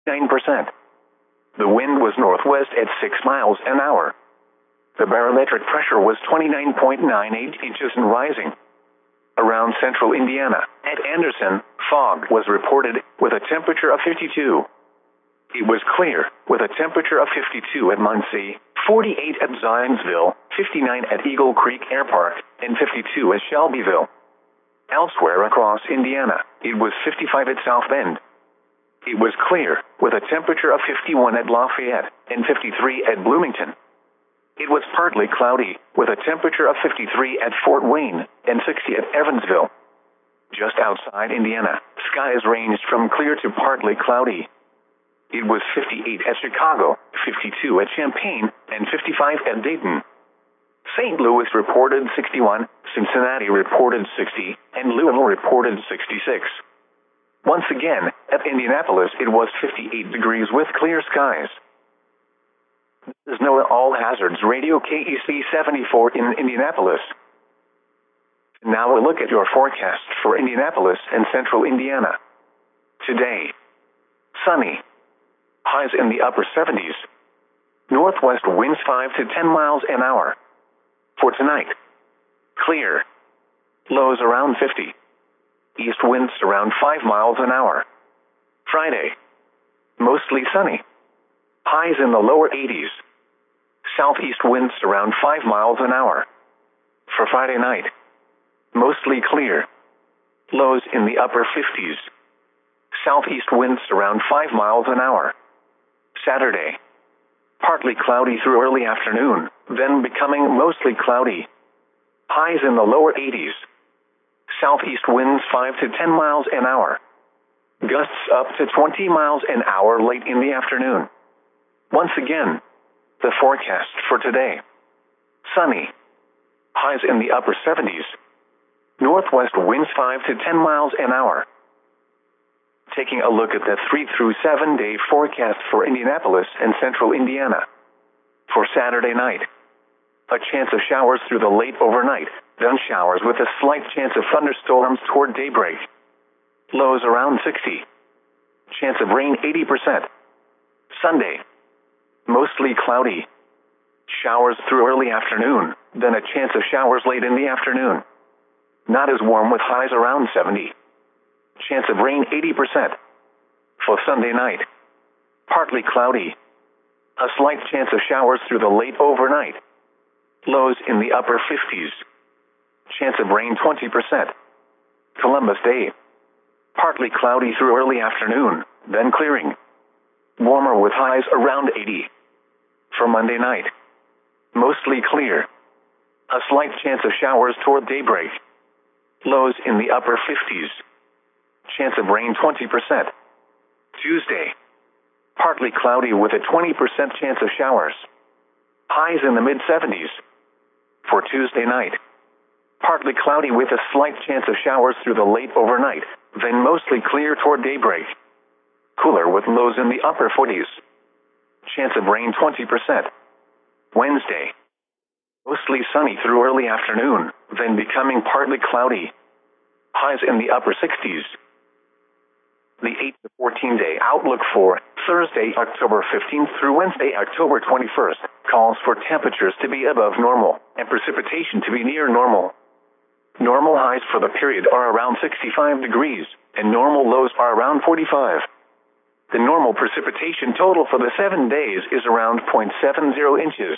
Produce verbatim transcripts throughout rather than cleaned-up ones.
nine percent. The wind was northwest at six miles an hour. The barometric pressure was twenty-nine point nine eight inches and rising. Around central Indiana, at Anderson, fog was reported, with a temperature of fifty-two. It was clear, with a temperature of fifty-two at Muncie, forty-eight at Zionsville, fifty-nine at Eagle Creek Air Park, and fifty-two at Shelbyville. Elsewhere across Indiana, it was fifty-five at South Bend. It was clear, with a temperature of fifty-one at Lafayette, and fifty-three at Bloomington. It was partly cloudy, with a temperature of fifty-three at Fort Wayne, and sixty at Evansville. Just outside Indiana, skies ranged from clear to partly cloudy. It was fifty-eight at Chicago, fifty-two at Champaign, and fifty-five at Dayton. Saint Louis reported sixty-one, Cincinnati reported sixty, and Louisville reported sixty-six. Once again, at Indianapolis it was fifty-eight degrees with clear skies. This is NOAA All Hazards Radio K E C seventy-four in Indianapolis. Now a look at your forecast for Indianapolis and central Indiana. Today, sunny. Highs in the upper seventies. Northwest winds five to ten miles an hour. For tonight, clear. Lows around fifty. East winds around five miles an hour. Friday, mostly sunny. Highs in the lower eighties. Southeast winds around five miles an hour. For Friday night, mostly clear. Lows in the upper fifties. Southeast winds around five miles an hour. Saturday, partly cloudy through early afternoon, then becoming mostly cloudy. Highs in the lower eighties. Southeast winds five to ten miles an hour. Gusts up to twenty miles an hour late in the afternoon. Once again, the forecast for today. Sunny. Highs in the upper seventies. Northwest winds five to ten miles an hour. Taking a look at the three through seven day forecast for Indianapolis and central Indiana. For Saturday night, a chance of showers through the late overnight, then showers with a slight chance of thunderstorms toward daybreak. Lows around sixty. Chance of rain eighty percent. Sunday, mostly cloudy. Showers through early afternoon, then a chance of showers late in the afternoon. Not as warm with highs around seventy. Chance of rain eighty percent. For Sunday night, partly cloudy. A slight chance of showers through the late overnight. Lows in the upper fifties. Chance of rain twenty percent. Columbus Day, partly cloudy through early afternoon, then clearing. Warmer with highs around eighty. For Monday night, mostly clear. A slight chance of showers toward daybreak. Lows in the upper fifties. Chance of rain twenty percent. Tuesday, partly cloudy with a twenty percent chance of showers. Highs in the mid seventies. For Tuesday night, partly cloudy with a slight chance of showers through the late overnight, then mostly clear toward daybreak. Cooler with lows in the upper forties. Chance of rain twenty percent. Wednesday, mostly sunny through early afternoon, then becoming partly cloudy. Highs in the upper sixties. The eight to fourteen day outlook for Thursday, October fifteenth through Wednesday, October twenty-first, calls for temperatures to be above normal and precipitation to be near normal. Normal highs for the period are around sixty-five degrees, and normal lows are around forty-five. The normal precipitation total for the seven days is around zero point seven zero inches.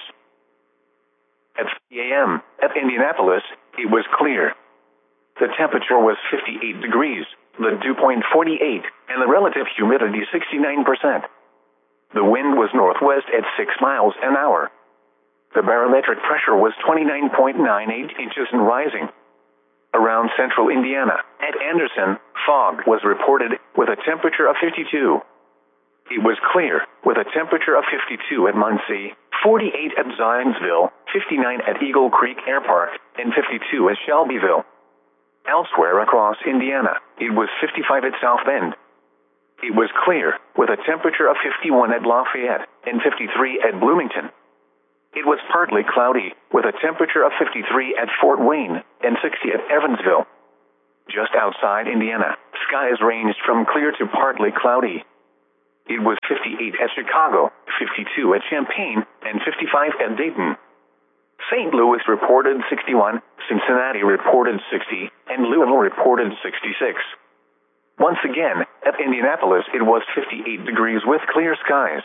At three a m at Indianapolis, it was clear. The temperature was fifty-eight degrees, the dew point forty-eight, and the relative humidity sixty-nine percent. The wind was northwest at six miles an hour. The barometric pressure was twenty-nine point nine eight inches and rising. Around central Indiana, at Anderson, fog was reported, with a temperature of fifty-two. It was clear, with a temperature of fifty-two at Muncie, forty-eight at Zionsville, fifty-nine at Eagle Creek Air Park, and fifty-two at Shelbyville. Elsewhere across Indiana, it was fifty-five at South Bend. It was clear, with a temperature of fifty-one at Lafayette, and fifty-three at Bloomington. It was partly cloudy, with a temperature of fifty-three at Fort Wayne, and sixty at Evansville. Just outside Indiana, skies ranged from clear to partly cloudy. It was fifty-eight at Chicago, fifty-two at Champaign, and fifty-five at Dayton. Saint Louis reported sixty-one, Cincinnati reported sixty, and Louisville reported sixty-six. Once again, at Indianapolis it was fifty-eight degrees with clear skies.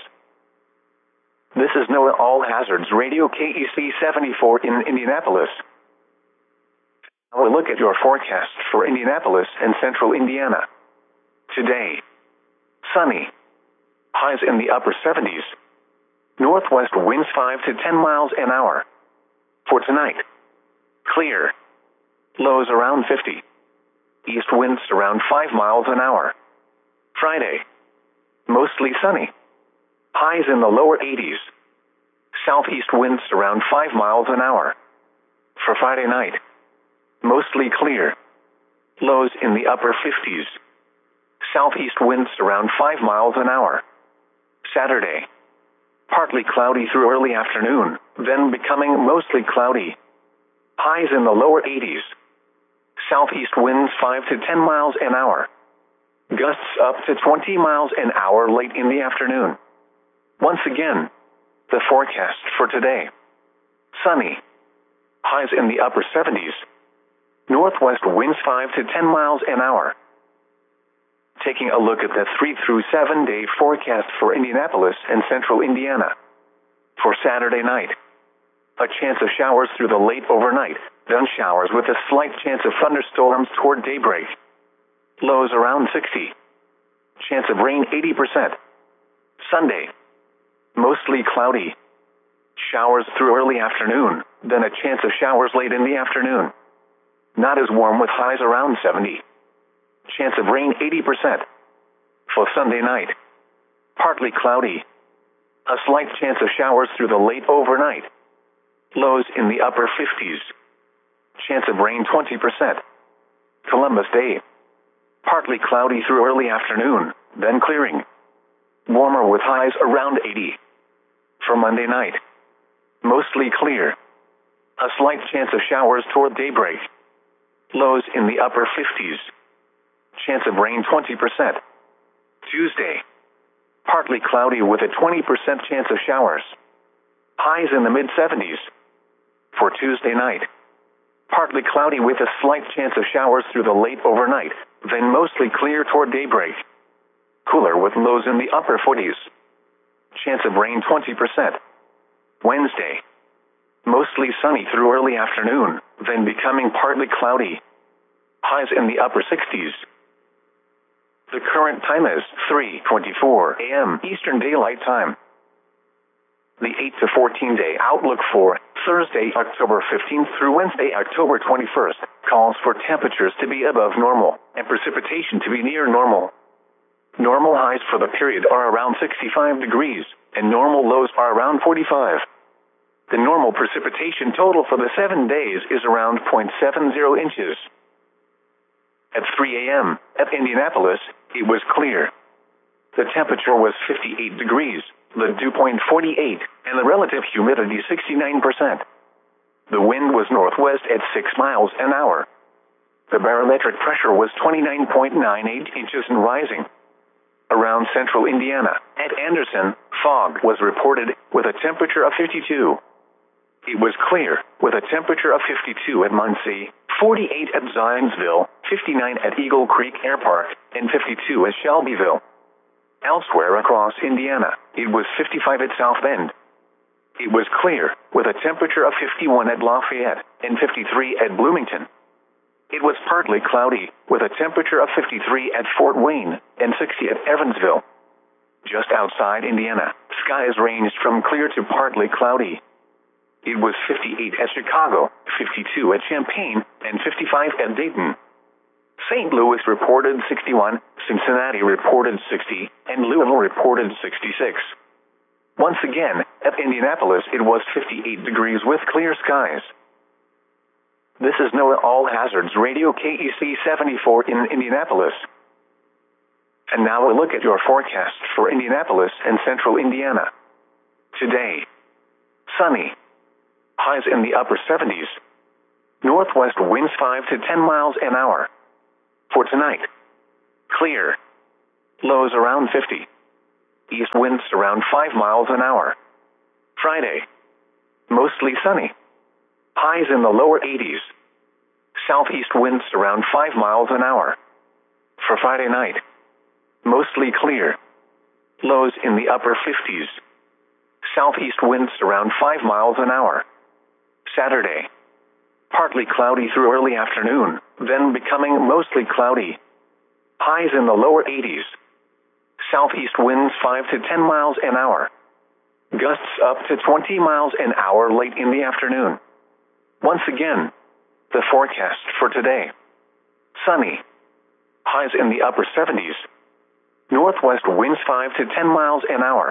This is NOAA All Hazards Radio K E C seventy-four in Indianapolis. Now a look at your forecast for Indianapolis and central Indiana. Today, sunny. Highs in the upper seventies. Northwest winds five to ten miles an hour. For tonight, clear. Lows around fifty. East winds around five miles an hour. Friday, mostly sunny. Highs in the lower eighties. Southeast winds around five miles an hour. For Friday night, mostly clear. Lows in the upper fifties. Southeast winds around five miles an hour. Saturday, partly cloudy through early afternoon, then becoming mostly cloudy. Highs in the lower eighties. Southeast winds five to ten miles an hour. Gusts up to twenty miles an hour late in the afternoon. Once again, the forecast for today. Sunny. Highs in the upper seventies. Northwest winds five to ten miles an hour. Taking a look at the three through seven day forecast for Indianapolis and central Indiana. For Saturday night, a chance of showers through the late overnight, then showers with a slight chance of thunderstorms toward daybreak. Lows around sixty. Chance of rain eighty percent. Sunday, mostly cloudy. Showers through early afternoon, then a chance of showers late in the afternoon. Not as warm with highs around seventy. Chance of rain eighty percent. For Sunday night, partly cloudy. A slight chance of showers through the late overnight. Lows in the upper fifties. Chance of rain twenty percent. Columbus Day, partly cloudy through early afternoon, then clearing. Warmer with highs around eighty. For Monday night, mostly clear. A slight chance of showers toward daybreak. Lows in the upper fifties. Chance of rain twenty percent. Tuesday, partly cloudy with a twenty percent chance of showers. Highs in the mid seventies. For Tuesday night, partly cloudy with a slight chance of showers through the late overnight, then mostly clear toward daybreak. Cooler with lows in the upper forties. Chance of rain twenty percent. Wednesday, mostly sunny through early afternoon, then becoming partly cloudy. Highs in the upper sixties. The current time is three twenty-four a m Eastern Daylight Time. The eight to fourteen day outlook for Thursday, October fifteenth through Wednesday, October twenty-first, calls for temperatures to be above normal and precipitation to be near normal. Normal highs for the period are around sixty-five degrees, and normal lows are around forty-five. The normal precipitation total for the seven days is around zero point seven zero inches. At three a m at Indianapolis, it was clear. The temperature was fifty-eight degrees, the dew point forty-eight, and the relative humidity sixty-nine percent. The wind was northwest at six miles an hour. The barometric pressure was twenty-nine point nine eight inches and rising. Around central Indiana, at Anderson, fog was reported with a temperature of fifty-two. It was clear, with a temperature of fifty-two at Muncie, forty-eight at Zionsville, fifty-nine at Eagle Creek Air Park, and fifty-two at Shelbyville. Elsewhere across Indiana, it was fifty-five at South Bend. It was clear, with a temperature of fifty-one at Lafayette, and fifty-three at Bloomington. It was partly cloudy, with a temperature of fifty-three at Fort Wayne, and sixty at Evansville. Just outside Indiana, skies ranged from clear to partly cloudy. It was fifty-eight at Chicago, fifty-two at Champaign, and fifty-five at Dayton. Saint Louis reported sixty-one, Cincinnati reported sixty, and Louisville reported sixty-six. Once again, at Indianapolis it was fifty-eight degrees with clear skies. This is NOAA All Hazards Radio K E C seventy-four in Indianapolis. And now we'll look at your forecast for Indianapolis and central Indiana. Today, sunny. Highs in the upper seventies. Northwest winds five to ten miles an hour. For tonight, clear. Lows around fifty. East winds around five miles an hour. Friday, mostly sunny. Highs in the lower eighties. Southeast winds around five miles an hour. For Friday night, mostly clear. Lows in the upper fifties. Southeast winds around five miles an hour. Saturday, partly cloudy through early afternoon, then becoming mostly cloudy. Highs in the lower eighties. Southeast winds five to ten miles an hour. Gusts up to twenty miles an hour late in the afternoon. Once again, the forecast for today. Sunny. Highs in the upper seventies. Northwest winds five to ten miles an hour.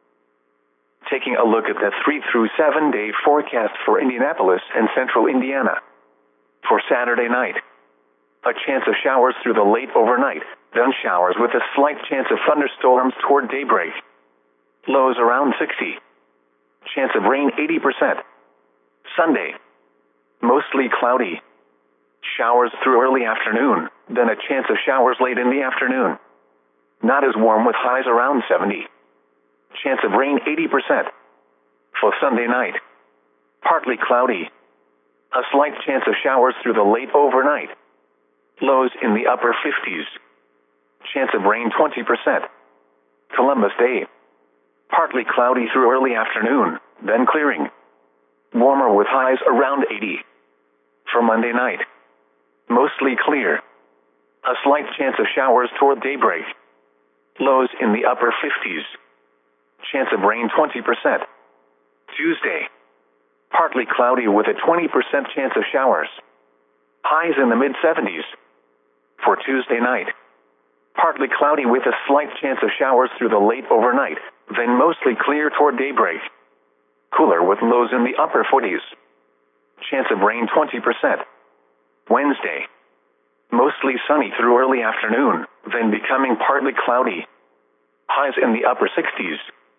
Taking a look at the three through seven day forecast for Indianapolis and central Indiana. For Saturday night, a chance of showers through the late overnight, then showers with a slight chance of thunderstorms toward daybreak. Lows around sixty. Chance of rain eighty percent. Sunday, mostly cloudy. Showers through early afternoon, then a chance of showers late in the afternoon. Not as warm with highs around seventy. Chance of rain eighty percent. For Sunday night, partly cloudy. A slight chance of showers through the late overnight. Lows in the upper fifties. Chance of rain twenty percent. Columbus Day, partly cloudy through early afternoon, then clearing. Warmer with highs around eighty. For Monday night, mostly clear. A slight chance of showers toward daybreak. Lows in the upper fifties. Chance of rain twenty percent. Tuesday, partly cloudy with a twenty percent chance of showers. Highs in the mid seventies. For Tuesday night, partly cloudy with a slight chance of showers through the late overnight, then mostly clear toward daybreak. Cooler with lows in the upper forties. Chance of rain twenty percent. Wednesday, mostly sunny through early afternoon, then becoming partly cloudy. Highs in the upper sixties.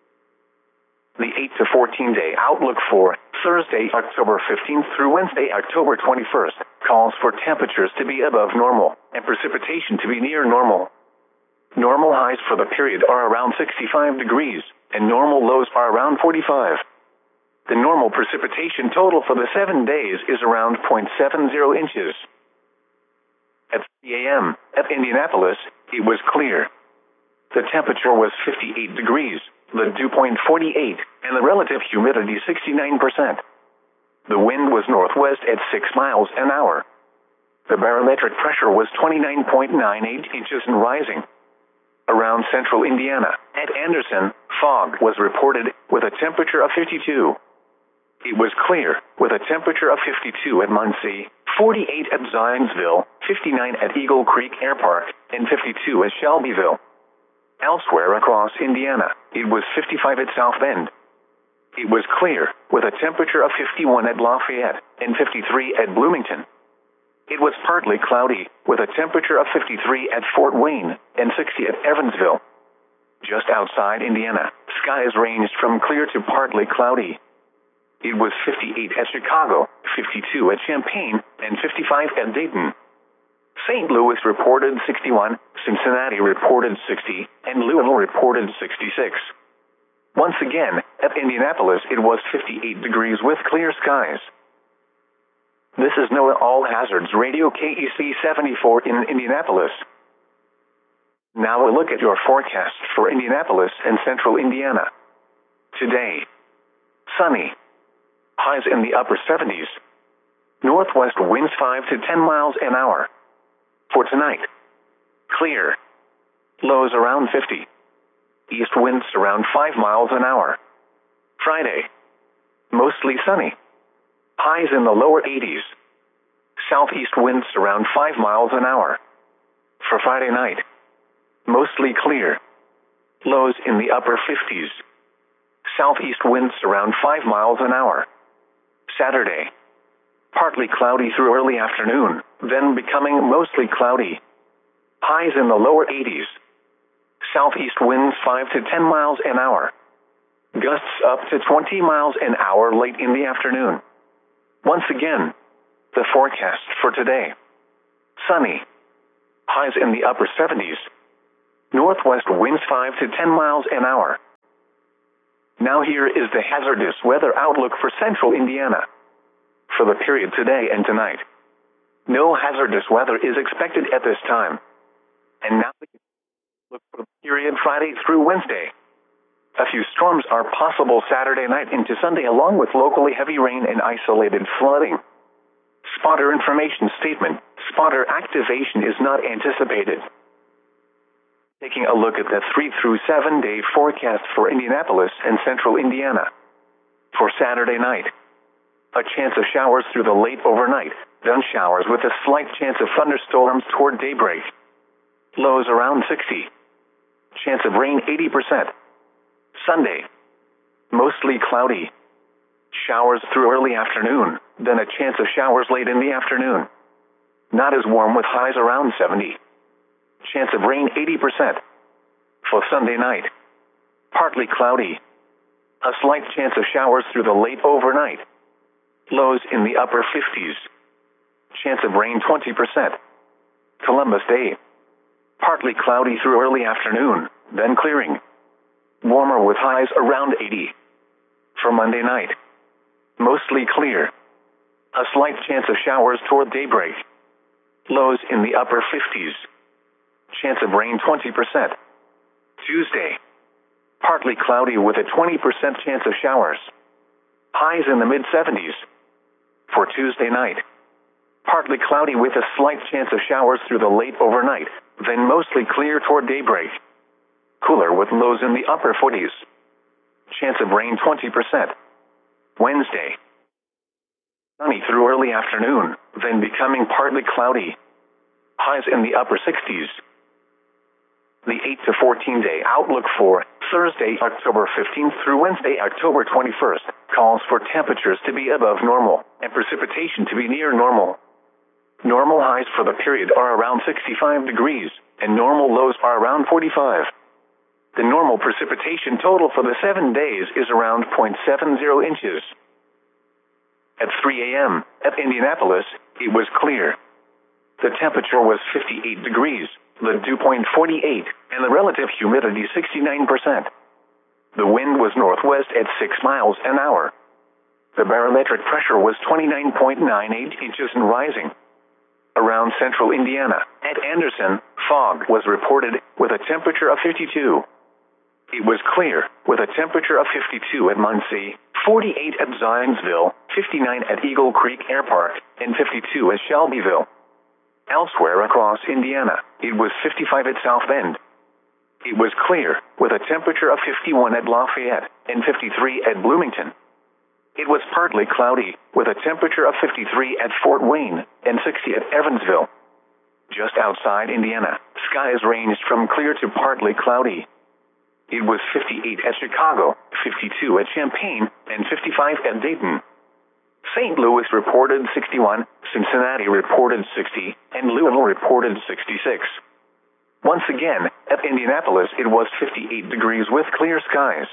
The eight to fourteen day outlook for Thursday, October fifteenth through Wednesday, October twenty-first, calls for temperatures to be above normal and precipitation to be near normal. Normal highs for the period are around sixty-five degrees, and normal lows are around forty-five. The normal precipitation total for the seven days is around zero point seven zero inches. At three a m at Indianapolis, it was clear. The temperature was fifty-eight degrees, the dew point forty-eight, and the relative humidity sixty-nine percent. The wind was northwest at six miles an hour. The barometric pressure was twenty-nine point nine eight inches and rising. Around central Indiana, at Anderson, fog was reported with a temperature of fifty-two. It was clear, with a temperature of fifty-two at Muncie, forty-eight at Zionsville, fifty-nine at Eagle Creek Air Park, and fifty-two at Shelbyville. Elsewhere across Indiana, it was fifty-five at South Bend. It was clear, with a temperature of fifty-one at Lafayette, and fifty-three at Bloomington. It was partly cloudy, with a temperature of fifty-three at Fort Wayne, and sixty at Evansville. Just outside Indiana, skies ranged from clear to partly cloudy. It was fifty-eight at Chicago, fifty-two at Champaign, and fifty-five at Dayton. Saint Louis reported sixty-one, Cincinnati reported sixty, and Louisville reported sixty-six. Once again, at Indianapolis it was fifty-eight degrees with clear skies. This is NOAA All Hazards Radio K E C seventy-four in Indianapolis. Now a look at your forecast for Indianapolis and central Indiana. Today, sunny. Highs in the upper seventies. Northwest winds five to ten miles an hour. For tonight, clear. Lows around fifty. East winds around five miles an hour. Friday, mostly sunny. Highs in the lower eighties. Southeast winds around five miles an hour. For Friday night, mostly clear. Lows in the upper fifties. Southeast winds around five miles an hour. Saturday, partly cloudy through early afternoon, then becoming mostly cloudy. Highs in the lower eighties. Southeast winds five to ten miles an hour. Gusts up to twenty miles an hour late in the afternoon. Once again, the forecast for today. Sunny. Highs in the upper seventies. Northwest winds five to ten miles an hour. Now here is the hazardous weather outlook for central Indiana. For the period today and tonight, no hazardous weather is expected at this time. And now look for the period Friday through Wednesday. A few storms are possible Saturday night into Sunday, along with locally heavy rain and isolated flooding. Spotter information statement: spotter activation is not anticipated. Taking a look at the three through seven day forecast for Indianapolis and central Indiana. For Saturday night, a chance of showers through the late overnight, then showers with a slight chance of thunderstorms toward daybreak. Lows around sixty. Chance of rain eighty percent. Sunday, mostly cloudy. Showers through early afternoon, then a chance of showers late in the afternoon. Not as warm with highs around seventy. Chance of rain eighty percent. For Sunday night, partly cloudy. A slight chance of showers through the late overnight. Lows in the upper fifties. Chance of rain twenty percent. Columbus Day, partly cloudy through early afternoon, then clearing. Warmer with highs around eighty. For Monday night, mostly clear. A slight chance of showers toward daybreak. Lows in the upper fifties. Chance of rain twenty percent. Tuesday, partly cloudy with a twenty percent chance of showers. Highs in the mid seventies. For Tuesday night, partly cloudy with a slight chance of showers through the late overnight, then mostly clear toward daybreak. Cooler with lows in the upper forties. Chance of rain twenty percent. Wednesday, sunny through early afternoon, then becoming partly cloudy. Highs in the upper sixties. The eight to fourteen day outlook for Thursday, October fifteenth through Wednesday, October twenty-first, calls for temperatures to be above normal and precipitation to be near normal. Normal highs for the period are around sixty-five degrees, and normal lows are around forty-five. The normal precipitation total for the seven days is around zero point seven zero inches. At three a m at Indianapolis, it was clear. The temperature was fifty-eight degrees, the dew point forty-eight, and the relative humidity sixty-nine percent. The wind was northwest at six miles an hour. The barometric pressure was twenty-nine point nine eight inches and rising. Around central Indiana, at Anderson, fog was reported with a temperature of fifty-two. It was clear, with a temperature of fifty-two at Muncie, forty-eight at Zionsville, fifty-nine at Eagle Creek Air Park, and fifty-two at Shelbyville. Elsewhere across Indiana, it was fifty-five at South Bend. It was clear, with a temperature of fifty-one at Lafayette, and fifty-three at Bloomington. It was partly cloudy, with a temperature of fifty-three at Fort Wayne, and sixty at Evansville. Just outside Indiana, skies ranged from clear to partly cloudy. It was fifty-eight at Chicago, fifty-two at Champaign, and fifty-five at Dayton. Saint Louis reported sixty-one, Cincinnati reported sixty, and Louisville reported sixty-six. Once again, at Indianapolis it was fifty-eight degrees with clear skies.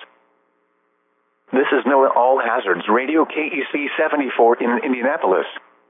This is NOAA All Hazards Radio K E C seventy-four in Indianapolis.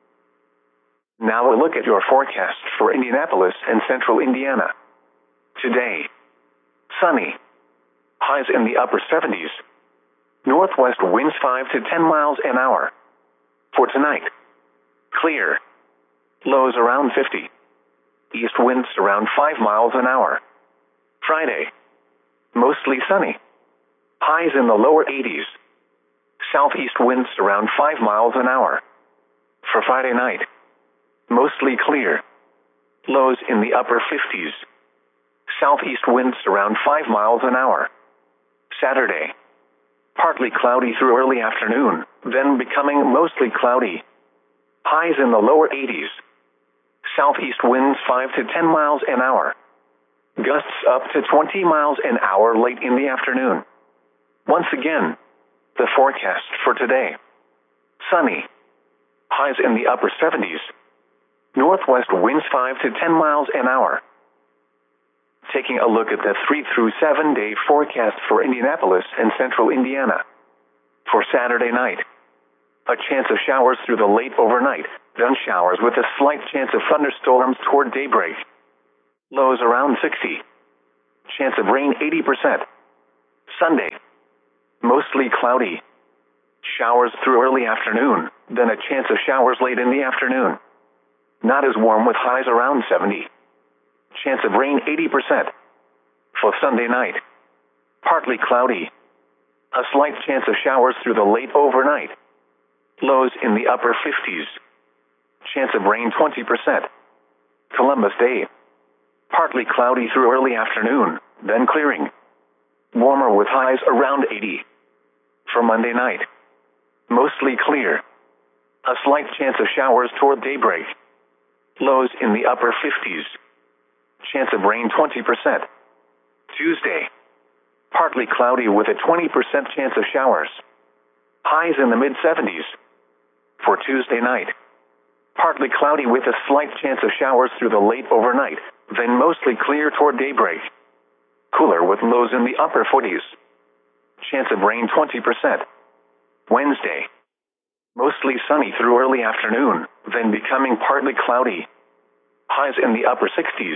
Now a look at your forecast for Indianapolis and central Indiana. Today, sunny. Highs in the upper seventies. Northwest winds five to ten miles an hour. For tonight, clear. Lows around fifty. East winds around five miles an hour. Friday, mostly sunny. Highs in the lower eighties. Southeast winds around five miles an hour. For Friday night, mostly clear. Lows in the upper fifties. Southeast winds around five miles an hour. Saturday, partly cloudy through early afternoon, then becoming mostly cloudy. Highs in the lower eighties. Southeast winds five to ten miles an hour. Gusts up to twenty miles an hour late in the afternoon. Once again, the forecast for today. Sunny. Highs in the upper seventies. Northwest winds five to ten miles an hour. Taking a look at the three through seven day forecast for Indianapolis and central Indiana. For Saturday night, a chance of showers through the late overnight, then showers with a slight chance of thunderstorms toward daybreak. Lows around sixty. Chance of rain eighty percent. Sunday, mostly cloudy. Showers through early afternoon, then a chance of showers late in the afternoon. Not as warm with highs around seventy. Chance of rain eighty percent. For Sunday night, partly cloudy. A slight chance of showers through the late overnight. Lows in the upper fifties. Chance of rain twenty percent. Columbus Day, partly cloudy through early afternoon, then clearing. Warmer with highs around eighty. For Monday night, mostly clear. A slight chance of showers toward daybreak. Lows in the upper fifties. Chance of rain twenty percent. Tuesday, partly cloudy with a twenty percent chance of showers. Highs in the mid seventies. For Tuesday night, partly cloudy with a slight chance of showers through the late overnight, then mostly clear toward daybreak. Cooler with lows in the upper forties. Chance of rain twenty percent. Wednesday, mostly sunny through early afternoon, then becoming partly cloudy. Highs in the upper sixties.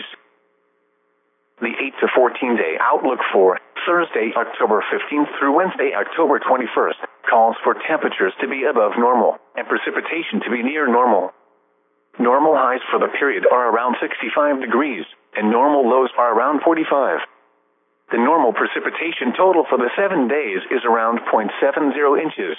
The eight to fourteen day outlook for Thursday, October fifteenth through Wednesday, October twenty-first, calls for temperatures to be above normal and precipitation to be near normal. Normal highs for the period are around sixty-five degrees, and normal lows are around forty-five. The normal precipitation total for the seven days is around zero point seven zero inches.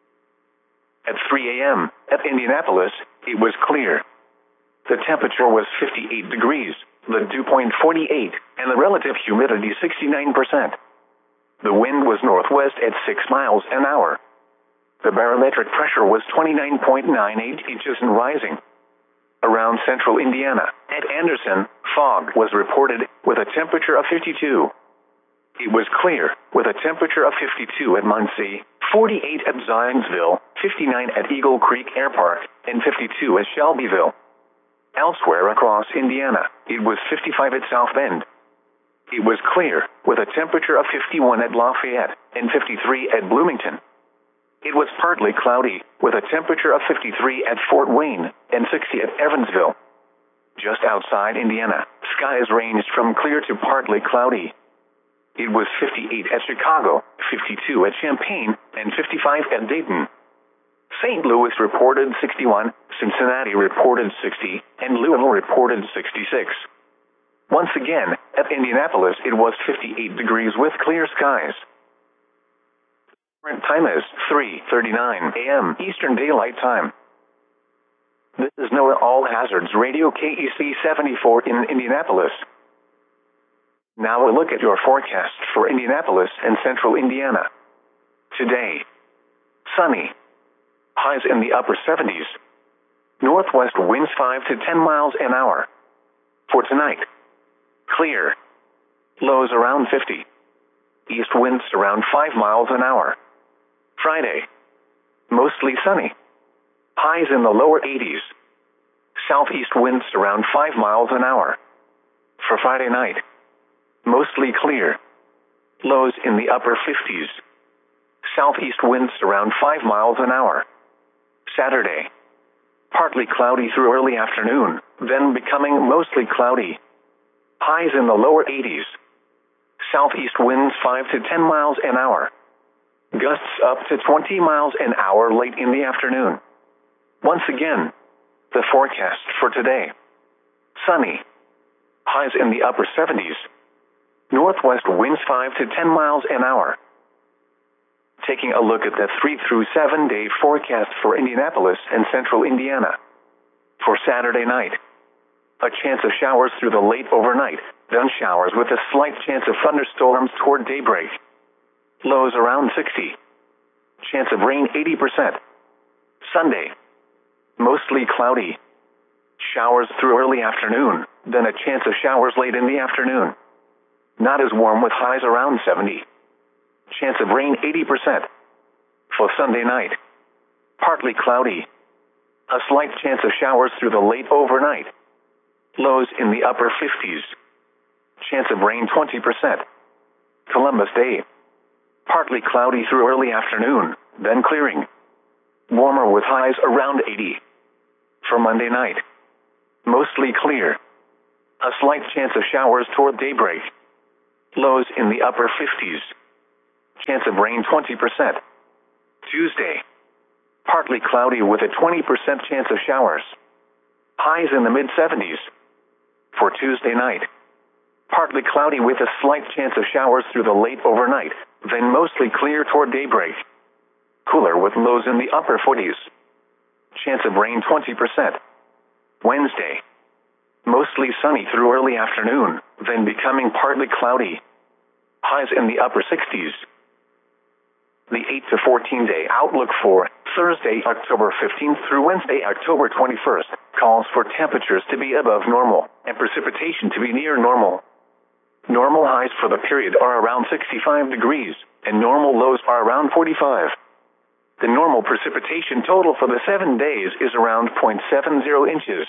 At three a m at Indianapolis, it was clear. The temperature was fifty-eight degrees, the dew point forty-eight, and the relative humidity sixty-nine percent. The wind was northwest at six miles an hour. The barometric pressure was twenty-nine point nine eight inches and rising. Around central Indiana, at Anderson, fog was reported with a temperature of fifty-two. It was clear, with a temperature of fifty-two at Muncie, forty-eight at Zionsville, fifty-nine at Eagle Creek Air Park, and fifty-two at Shelbyville. Elsewhere across Indiana, it was fifty-five at South Bend. It was clear, with a temperature of fifty-one at Lafayette, and fifty-three at Bloomington. It was partly cloudy, with a temperature of fifty-three at Fort Wayne, and sixty at Evansville. Just outside Indiana, skies ranged from clear to partly cloudy. It was fifty-eight at Chicago, fifty-two at Champaign, and fifty-five at Dayton. Saint Louis reported sixty-one, Cincinnati reported sixty, and Louisville reported sixty-six. Once again, at Indianapolis it was fifty-eight degrees with clear skies. Current time is three thirty-nine a m Eastern Daylight Time. This is NOAA All Hazards Radio K E C seventy-four in Indianapolis. Now a look at your forecast for Indianapolis and central Indiana. Today, sunny. Highs in the upper seventies. Northwest winds five to ten miles an hour. For tonight, clear. Lows around fifty. East winds around five miles an hour. Friday, mostly sunny. Highs in the lower eighties. Southeast winds around five miles an hour. For Friday night, mostly clear. Lows in the upper fifties. Southeast winds around five miles an hour. Saturday, partly cloudy through early afternoon, then becoming mostly cloudy. Highs in the lower eighties. Southeast winds five to ten miles an hour. Gusts up to twenty miles an hour late in the afternoon. Once again, the forecast for today. Sunny. Highs in the upper seventies. Northwest winds five to ten miles an hour. Taking a look at the three through seven day forecast for Indianapolis and central Indiana. For Saturday night, a chance of showers through the late overnight, then showers with a slight chance of thunderstorms toward daybreak. Lows around sixty. Chance of rain eighty percent. Sunday, mostly cloudy. Showers through early afternoon, then a chance of showers late in the afternoon. Not as warm with highs around seventy. Chance of rain eighty percent. For Sunday night, partly cloudy. A slight chance of showers through the late overnight. Lows in the upper fifties. Chance of rain twenty percent. Columbus Day, partly cloudy through early afternoon, then clearing. Warmer with highs around eighty. For Monday night, mostly clear. A slight chance of showers toward daybreak. Lows in the upper fifties. Chance of rain twenty percent. Tuesday. Partly cloudy with a twenty percent chance of showers. Highs in the mid seventies. For Tuesday night. Partly cloudy with a slight chance of showers through the late overnight, then mostly clear toward daybreak. Cooler with lows in the upper forties. Chance of rain twenty percent. Wednesday. Mostly sunny through early afternoon, then becoming partly cloudy. Highs in the upper sixties. The eight to fourteen day outlook for Thursday, October fifteenth through Wednesday, October twenty-first, calls for temperatures to be above normal and precipitation to be near normal. Normal highs for the period are around sixty-five degrees, and normal lows are around forty-five. The normal precipitation total for the seven days is around zero point seven zero inches.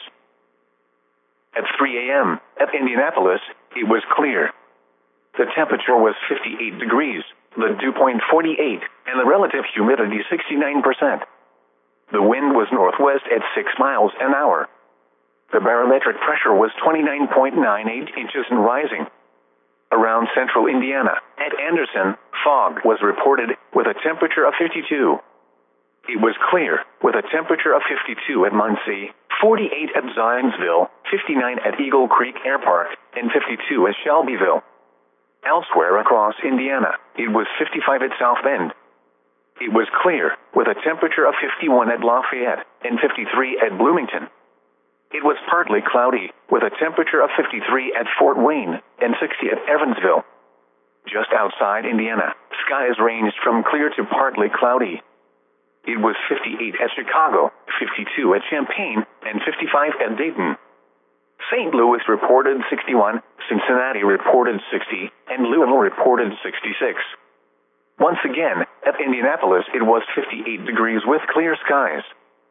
At three a m at Indianapolis, it was clear. The temperature was fifty-eight degrees, the dew point forty-eight, and the relative humidity sixty-nine percent. The wind was northwest at six miles an hour. The barometric pressure was twenty-nine point nine eight inches and rising. Around central Indiana, at Anderson, fog was reported with a temperature of fifty-two. It was clear, with a temperature of fifty-two at Muncie, forty-eight at Zionsville, fifty-nine at Eagle Creek Air Park, and fifty-two at Shelbyville. Elsewhere across Indiana, it was fifty-five at South Bend. It was clear, with a temperature of fifty-one at Lafayette, and fifty-three at Bloomington. It was partly cloudy, with a temperature of fifty-three at Fort Wayne, and sixty at Evansville. Just outside Indiana, skies ranged from clear to partly cloudy. It was fifty-eight at Chicago, fifty-two at Champaign, and fifty-five at Dayton. Saint Louis reported sixty-one, Cincinnati reported sixty, and Louisville reported sixty-six. Once again, at Indianapolis it was fifty-eight degrees with clear skies.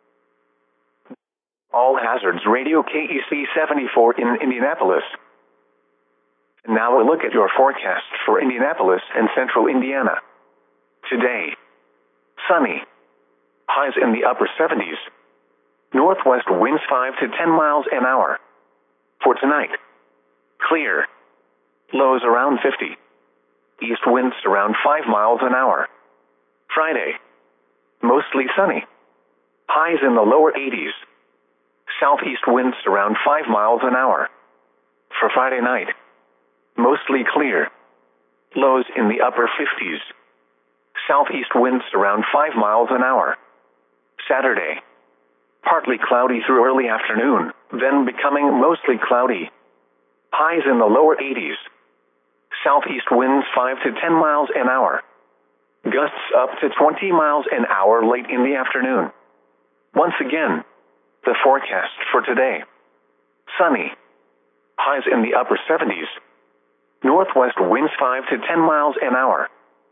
All Hazards Radio K E C seventy-four in Indianapolis. Now a look at your forecast for Indianapolis and central Indiana. Today. Sunny. Highs in the upper seventies. Northwest winds five to ten miles an hour. For tonight. Clear. Lows around fifty. East winds around five miles an hour. Friday. Mostly sunny. Highs in the lower eighties. Southeast winds around five miles an hour. For Friday night. Mostly clear. Lows in the upper fifties. Southeast winds around five miles an hour. Saturday. Partly cloudy through early afternoon, then becoming mostly cloudy. Highs in the lower eighties. Southeast winds five to ten miles an hour. Gusts up to twenty miles an hour late in the afternoon. Once again, the forecast for today. Sunny. Highs in the upper seventies. Northwest winds five to ten miles an hour.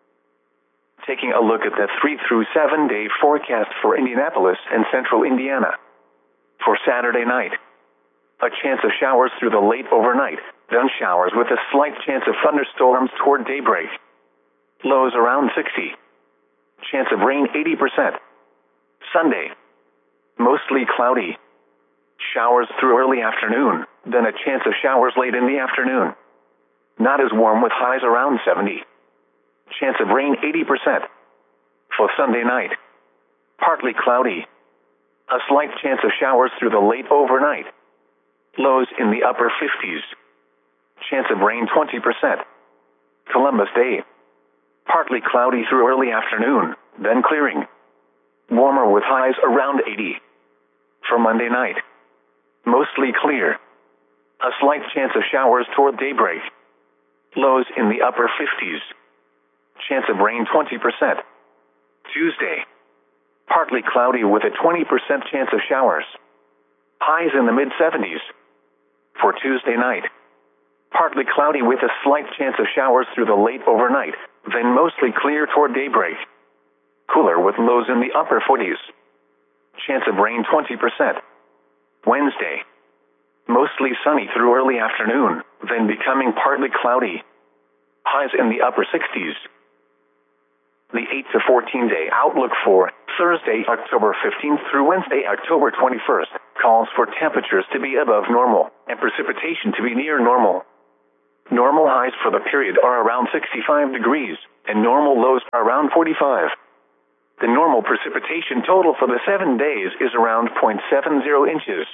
Taking a look at the three through seven day forecast for Indianapolis and central Indiana. For Saturday night. A chance of showers through the late overnight, then showers with a slight chance of thunderstorms toward daybreak. Lows around sixty. Chance of rain eighty percent. Sunday. Mostly cloudy. Showers through early afternoon, then a chance of showers late in the afternoon. Not as warm with highs around seventy. Chance of rain eighty percent. For Sunday night. Partly cloudy. A slight chance of showers through the late overnight. Lows in the upper fifties. Chance of rain twenty percent. Columbus Day. Partly cloudy through early afternoon, then clearing. Warmer with highs around eighty. For Monday night. Mostly clear. A slight chance of showers toward daybreak. Lows in the upper fifties. Chance of rain twenty percent. Tuesday. Partly cloudy with a twenty percent chance of showers. Highs in the mid seventies. For Tuesday night. Partly cloudy with a slight chance of showers through the late overnight, then mostly clear toward daybreak. Cooler with lows in the upper forties. Chance of rain twenty percent. Wednesday. Mostly sunny through early afternoon, then becoming partly cloudy. Highs in the upper sixties. The eight to fourteen day outlook for Thursday, October fifteenth through Wednesday, October twenty-first, calls for temperatures to be above normal and precipitation to be near normal. Normal highs for the period are around sixty-five degrees, and normal lows are around forty-five. The normal precipitation total for the seven days is around zero point seven zero inches.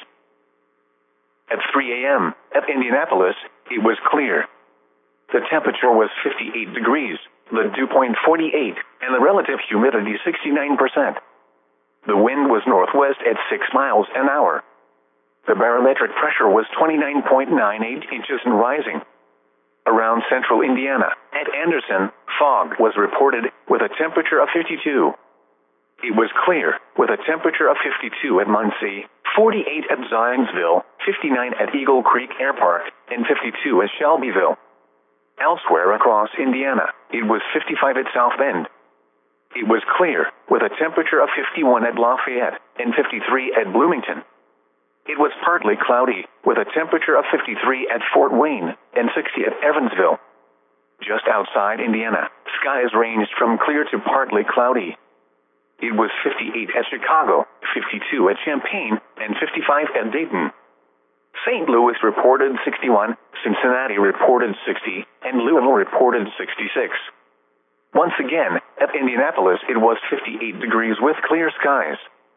At three A M at Indianapolis, it was clear. The temperature was fifty-eight degrees, the dew point forty-eight, and the relative humidity sixty-nine percent. The wind was northwest at six miles an hour. The barometric pressure was twenty-nine point nine eight inches and rising. Around central Indiana, at Anderson, fog was reported with a temperature of fifty-two. It was clear, with a temperature of fifty-two at Muncie, forty-eight at Zionsville, fifty-nine at Eagle Creek Air Park, and fifty-two at Shelbyville. Elsewhere across Indiana, it was fifty-five at South Bend. It was clear, with a temperature of fifty-one at Lafayette, and fifty-three at Bloomington. It was partly cloudy, with a temperature of fifty-three at Fort Wayne, and sixty at Evansville. Just outside Indiana, skies ranged from clear to partly cloudy. It was fifty-eight at Chicago, fifty-two at Champaign, and fifty-five at Dayton. Saint Louis reported sixty-one, Cincinnati reported sixty, and Louisville reported sixty-six. Once again, at Indianapolis it was fifty-eight degrees with clear skies.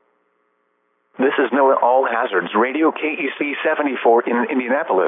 This is NOAA All Hazards Radio K E C seventy-four in Indianapolis.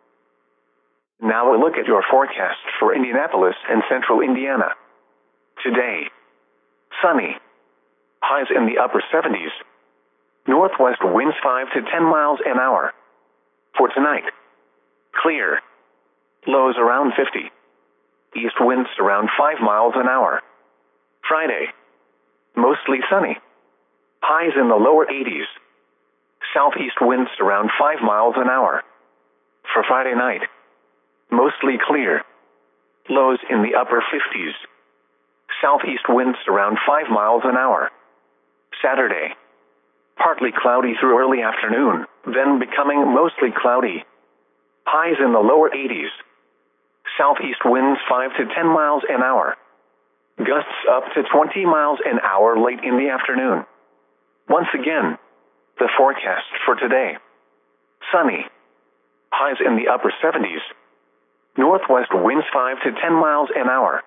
Now a look at your forecast for Indianapolis and central Indiana. Today, sunny. Highs in the upper seventies. Northwest winds five to ten miles an hour. For tonight, clear. Lows around fifty. East winds around five miles an hour. Friday, mostly sunny. Highs in the lower eighties. Southeast winds around five miles an hour. For Friday night, mostly clear. Lows in the upper fifties. Southeast winds around five miles an hour. Saturday, partly cloudy through early afternoon, then becoming mostly cloudy. Highs in the lower eighties. Southeast winds five to ten miles an hour. Gusts up to twenty miles an hour late in the afternoon. Once again, the forecast for today. Sunny. Highs in the upper seventies. Northwest winds five to ten miles an hour.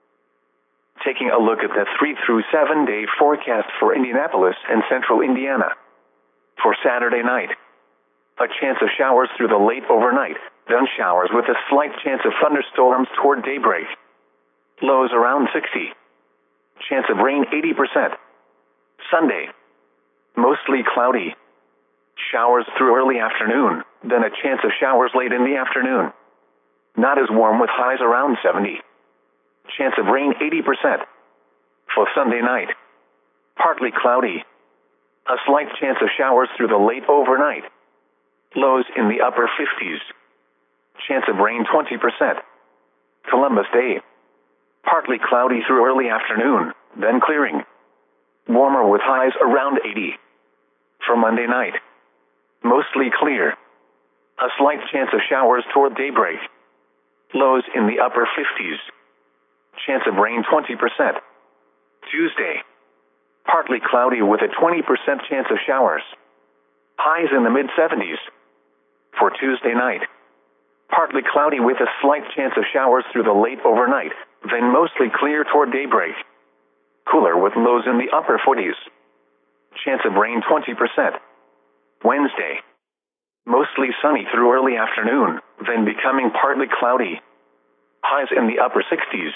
Taking a look at the three through seven day forecast for Indianapolis and central Indiana. For Saturday night, a chance of showers through the late overnight, then showers with a slight chance of thunderstorms toward daybreak. Lows around sixty. Chance of rain eighty percent. Sunday, mostly cloudy. Showers through early afternoon, then a chance of showers late in the afternoon. Not as warm with highs around seventy. Chance of rain eighty percent. For Sunday night, partly cloudy. A slight chance of showers through the late overnight. Lows in the upper fifties. Chance of rain twenty percent. Columbus Day, partly cloudy through early afternoon, then clearing. Warmer with highs around eighty. For Monday night, mostly clear. A slight chance of showers toward daybreak. Lows in the upper fifties. Chance of rain twenty percent. Tuesday, partly cloudy with a twenty percent chance of showers. Highs in the mid seventies. For Tuesday night, partly cloudy with a slight chance of showers through the late overnight, then mostly clear toward daybreak. Cooler with lows in the upper forties. Chance of rain twenty percent. Wednesday, mostly sunny through early afternoon, then becoming partly cloudy. Highs in the upper sixties.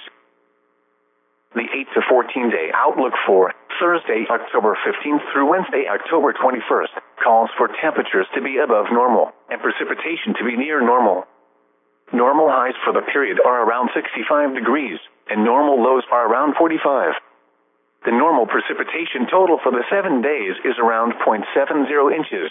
The eight to fourteen day outlook for Thursday, October fifteenth through Wednesday, October twenty-first, calls for temperatures to be above normal and precipitation to be near normal. Normal highs for the period are around sixty-five degrees, and normal lows are around forty-five. The normal precipitation total for the seven days is around zero point seven zero inches.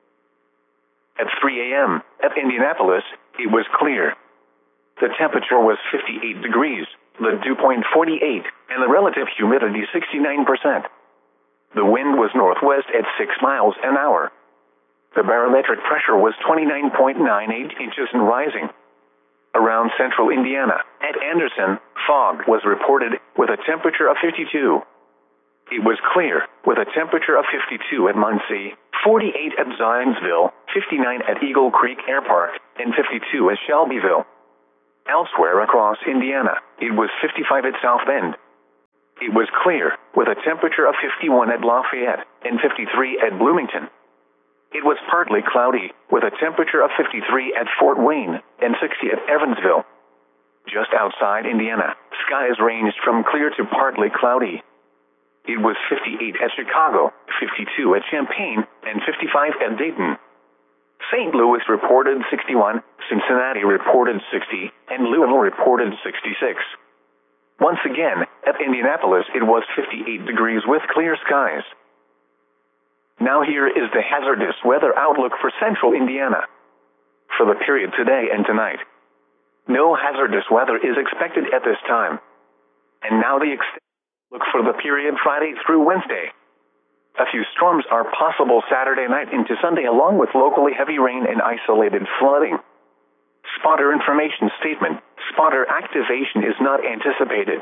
At three A M at Indianapolis, it was clear. The temperature was fifty-eight degrees, the dew point forty-eight, and the relative humidity sixty-nine percent. The wind was northwest at six miles an hour. The barometric pressure was twenty-nine point nine eight inches and rising. Around central Indiana, at Anderson, fog was reported with a temperature of fifty-two. It was clear, with a temperature of fifty-two at Muncie, forty-eight at Zionsville, fifty-nine at Eagle Creek Air Park, and fifty-two at Shelbyville. Elsewhere across Indiana, it was fifty-five at South Bend. It was clear, with a temperature of fifty-one at Lafayette and fifty-three at Bloomington. It was partly cloudy, with a temperature of fifty-three at Fort Wayne and sixty at Evansville. Just outside Indiana, skies ranged from clear to partly cloudy. It was fifty-eight at Chicago, fifty-two at Champaign, and fifty-five at Dayton. Saint Louis reported sixty-one, Cincinnati reported sixty, and Louisville reported sixty-six. Once again, at Indianapolis it was fifty-eight degrees with clear skies. Now here is the hazardous weather outlook for central Indiana. For the period today and tonight, no hazardous weather is expected at this time. And now the extended outlook for the period Friday through Wednesday. A few storms are possible Saturday night into Sunday, along with locally heavy rain and isolated flooding. Spotter information statement: spotter activation is not anticipated.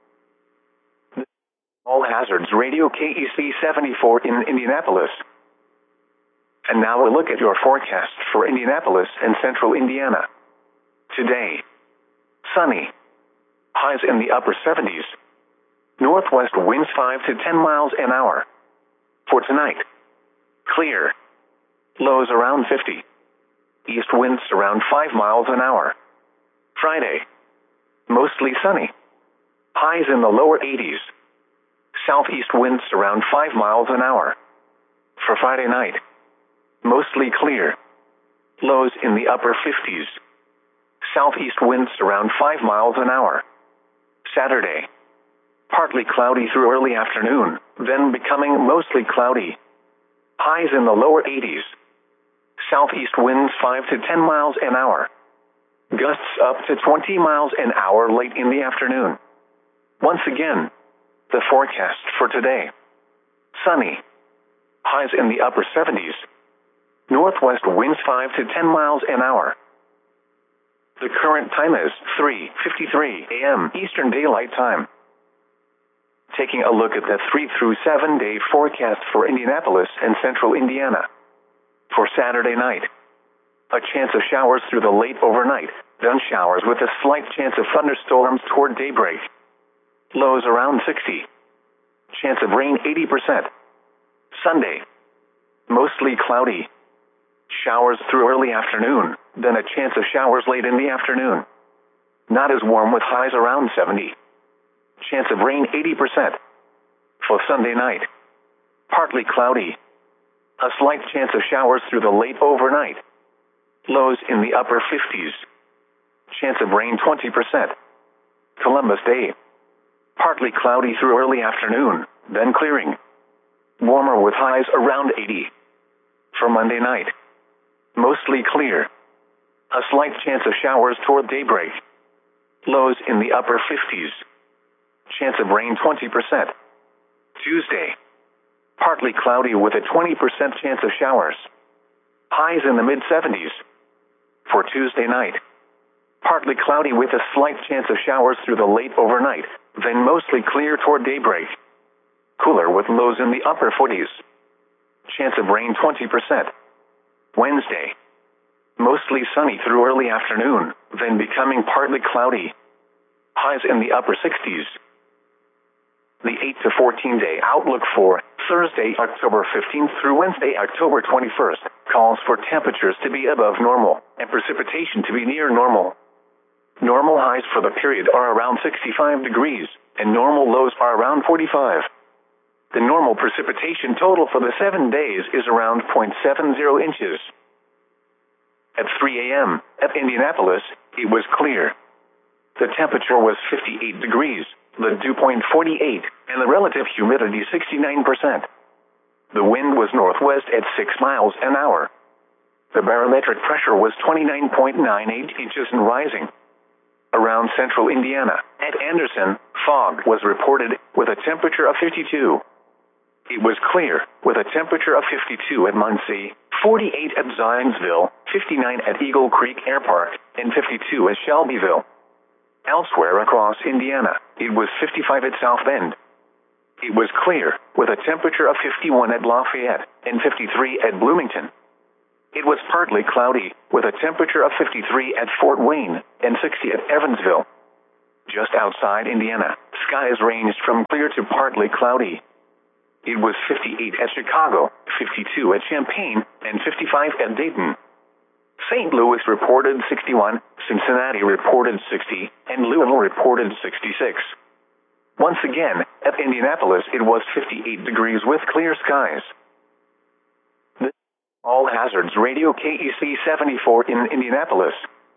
All hazards radio K E C seventy-four in Indianapolis. And now a look at your forecast for Indianapolis and central Indiana. Today, sunny. Highs in the upper seventies. Northwest winds five to ten miles an hour. For tonight, clear. Lows around fifty. East winds around five miles an hour. Friday, mostly sunny. Highs in the lower eighties. Southeast winds around five miles an hour. For Friday night, mostly clear. Lows in the upper fifties. Southeast winds around five miles an hour. Saturday, partly cloudy through early afternoon, then becoming mostly cloudy. Highs in the lower eighties. Southeast winds five to ten miles an hour. Gusts up to twenty miles an hour late in the afternoon. Once again, the forecast for today. Sunny. Highs in the upper seventies. Northwest winds five to ten miles an hour. The current time is three fifty-three a m Eastern Daylight Time. Taking a look at the three through seven day forecast for Indianapolis and central Indiana. For Saturday night, a chance of showers through the late overnight, then showers with a slight chance of thunderstorms toward daybreak. Lows around sixty. Chance of rain eighty percent. Sunday, mostly cloudy. Showers through early afternoon, then a chance of showers late in the afternoon. Not as warm with highs around seventy. Chance of rain eighty percent. For Sunday night, partly cloudy. A slight chance of showers through the late overnight. Lows in the upper fifties. Chance of rain twenty percent. Columbus Day, partly cloudy through early afternoon, then clearing. Warmer with highs around eighty. For Monday night, mostly clear. A slight chance of showers toward daybreak. Lows in the upper fifties. Chance of rain twenty percent. Tuesday, partly cloudy with a twenty percent chance of showers. Highs in the mid seventies. For Tuesday night, partly cloudy with a slight chance of showers through the late overnight, then mostly clear toward daybreak. Cooler with lows in the upper forties. Chance of rain twenty percent. Wednesday, mostly sunny through early afternoon, then becoming partly cloudy. Highs in the upper sixties. The eight to fourteen day outlook for Thursday, October fifteenth through Wednesday, October twenty-first, calls for temperatures to be above normal and precipitation to be near normal. Normal highs for the period are around sixty-five degrees, and normal lows are around forty-five. The normal precipitation total for the seven days is around zero point seven zero inches. At three a m at Indianapolis, it was clear. The temperature was fifty-eight degrees, the dew point forty-eight, and the relative humidity sixty-nine percent. The wind was northwest at six miles an hour. The barometric pressure was twenty-nine point nine eight inches and rising. Around central Indiana, at Anderson, fog was reported with a temperature of fifty-two. It was clear, with a temperature of fifty-two at Muncie, forty-eight at Zionsville, fifty-nine at Eagle Creek Air Park, and fifty-two at Shelbyville. Elsewhere across Indiana, it was fifty-five at South Bend. It was clear, with a temperature of fifty-one at Lafayette, and fifty-three at Bloomington. it was partly cloudy, with a temperature of fifty-three at Fort Wayne and sixty at Evansville. Just outside Indiana, skies ranged from clear to partly cloudy. It was fifty-eight at Chicago, fifty-two at Champaign, and fifty-five at Dayton. Saint Louis reported sixty-one, Cincinnati reported sixty, and Louisville reported sixty-six. Once again, at Indianapolis it was fifty-eight degrees with clear skies. This is All Hazards Radio K E C seventy-four in Indianapolis.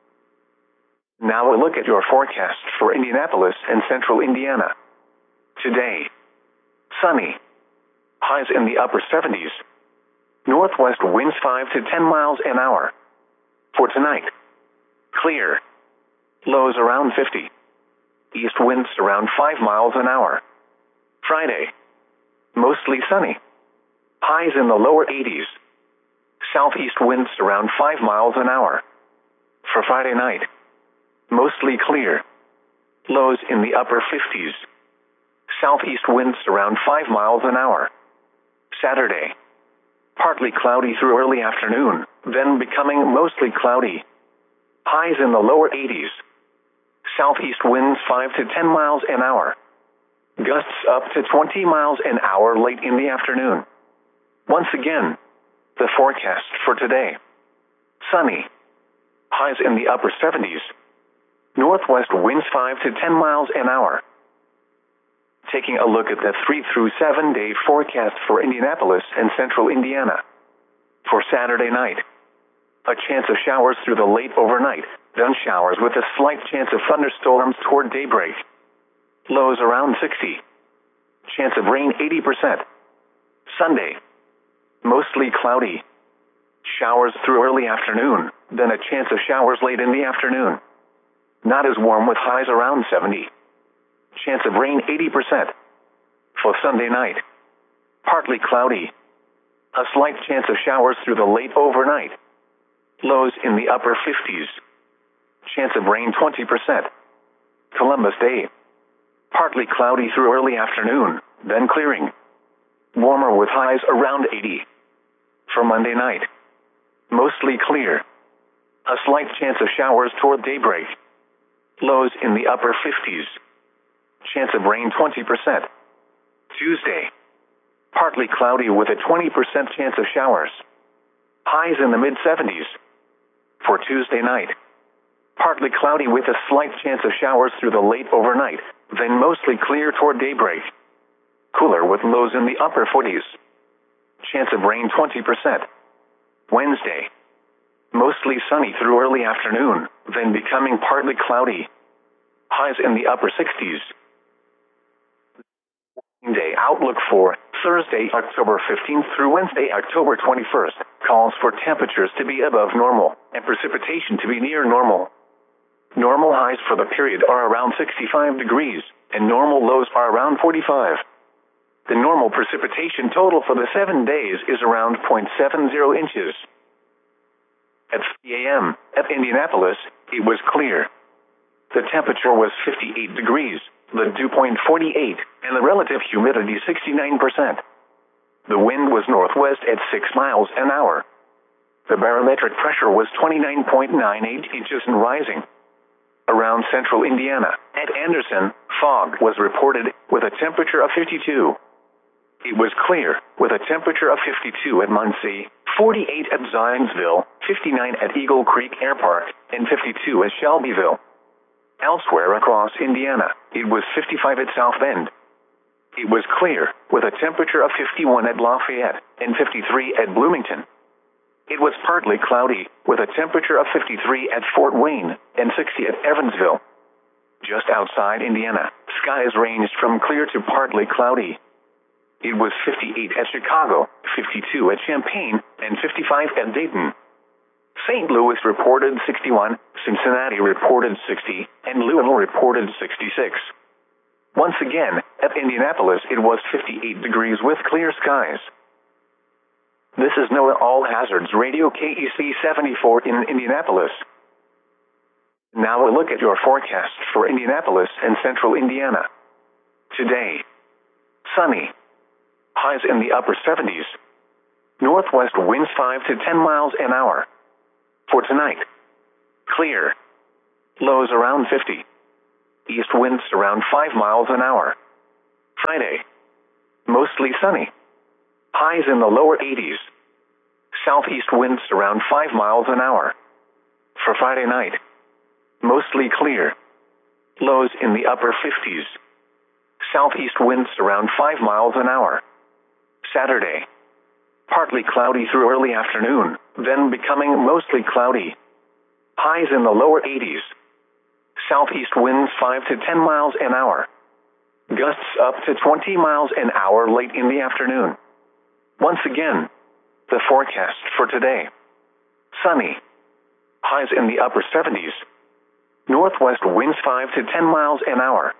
Now a look at your forecast for Indianapolis and central Indiana. Today, sunny. Highs in the upper seventies. Northwest winds five to ten miles an hour. For tonight, clear. Lows around fifty. East winds around five miles an hour. Friday, mostly sunny. Highs in the lower eighties. Southeast winds around five miles an hour. For Friday night, mostly clear. Lows in the upper fifties. Southeast winds around five miles an hour. Saturday, partly cloudy through early afternoon, then becoming mostly cloudy. Highs in the lower eighties. Southeast winds five to ten miles an hour. Gusts up to twenty miles an hour late in the afternoon. Once again, the forecast for today. Sunny. Highs in the upper seventies. Northwest winds five to ten miles an hour. Taking a look at the three through seven day forecast for Indianapolis and central Indiana. For Saturday night, a chance of showers through the late overnight, then showers with a slight chance of thunderstorms toward daybreak. Lows around sixty. Chance of rain eighty percent. Sunday, mostly cloudy. Showers through early afternoon, then a chance of showers late in the afternoon. Not as warm with highs around seventy. Chance of rain eighty percent. For Sunday night, partly cloudy. A slight chance of showers through the late overnight. Lows in the upper fifties. Chance of rain twenty percent. Columbus Day, partly cloudy through early afternoon, then clearing. Warmer with highs around eighty. For Monday night, mostly clear. A slight chance of showers toward daybreak. Lows in the upper fifties. Chance of rain twenty percent. Tuesday, partly cloudy with a twenty percent chance of showers. Highs in the mid seventies. For Tuesday night, partly cloudy with a slight chance of showers through the late overnight, then mostly clear toward daybreak. Cooler with lows in the upper forties. Chance of rain twenty percent. Wednesday, mostly sunny through early afternoon, then becoming partly cloudy. Highs in the upper sixties. Day outlook for Thursday, October fifteenth through Wednesday, October twenty-first, calls for temperatures to be above normal and precipitation to be near normal. Normal highs for the period are around sixty-five degrees, and normal lows are around forty-five. The normal precipitation total for the seven days is around zero point seven zero inches. At three a m at Indianapolis, it was clear. The temperature was fifty-eight degrees, the dew point forty-eight, and the relative humidity sixty-nine percent. The wind was northwest at six miles an hour. The barometric pressure was twenty-nine point nine eight inches and rising. Around central Indiana, at Anderson, fog was reported with a temperature of fifty-two. It was clear, with a temperature of fifty-two at Muncie, forty-eight at Zionsville, fifty-nine at Eagle Creek Air Park, and fifty-two at Shelbyville. Elsewhere across Indiana, it was fifty-five at South Bend. It was clear, with a temperature of fifty-one at Lafayette and fifty-three at Bloomington. It was partly cloudy, with a temperature of fifty-three at Fort Wayne and sixty at Evansville. Just outside Indiana, skies ranged from clear to partly cloudy. It was fifty-eight at Chicago, fifty-two at Champaign, and fifty-five at Dayton. Saint Louis reported sixty-one, Cincinnati reported sixty, and Louisville reported sixty-six. Once again, at Indianapolis it was fifty-eight degrees with clear skies. This is NOAA All Hazards Radio K E C seventy-four in Indianapolis. Now a look at your forecast for Indianapolis and central Indiana. Today, sunny. Highs in the upper seventies. Northwest winds five to ten miles an hour. For tonight, clear. Lows around fifty. East winds around five miles an hour. Friday, mostly sunny. Highs in the lower eighties. Southeast winds around five miles an hour. For Friday night, mostly clear. Lows in the upper fifties. Southeast winds around five miles an hour. Saturday, partly cloudy through early afternoon, then becoming mostly cloudy. Highs in the lower eighties. Southeast winds five to ten miles an hour. Gusts up to twenty miles an hour late in the afternoon. Once again, the forecast for today. Sunny. Highs in the upper seventies. Northwest winds five to ten miles an hour.